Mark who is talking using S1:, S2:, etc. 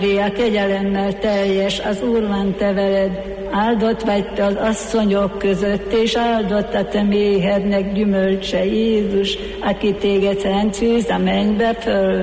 S1: Mária, kegyelemmel teljes, az Úr van te veled, áldott vagy te az asszonyok között, és áldott a te méhednek gyümölcse, Jézus, aki téged szent szűz a mennybe föl.